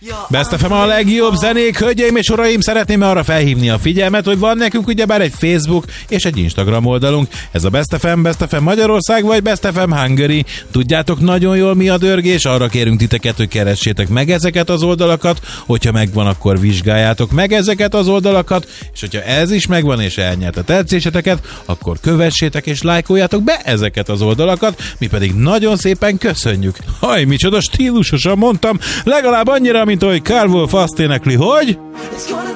Best FM a legjobb zenék, hölgyeim és uraim, szeretném arra felhívni a figyelmet, hogy van nekünk ugyebár egy Facebook és egy Instagram oldalunk. Ez a Best FM Magyarország vagy Best FM Hungary. Tudjátok nagyon jól, mi a dörgés, arra kérünk titeket, hogy keressétek meg ezeket az oldalakat, hogyha megvan, akkor vizsgáljátok meg ezeket az oldalakat, és hogyha ez is megvan és elnyert a tetszéseteket, akkor kövessétek és lájkoljátok be ezeket az oldalakat, mi pedig nagyon szépen köszönjük. Haj, micsoda stílusosan mondtam, legalább annyira, mint ahogy Carl Wolf azt énekli, hogy...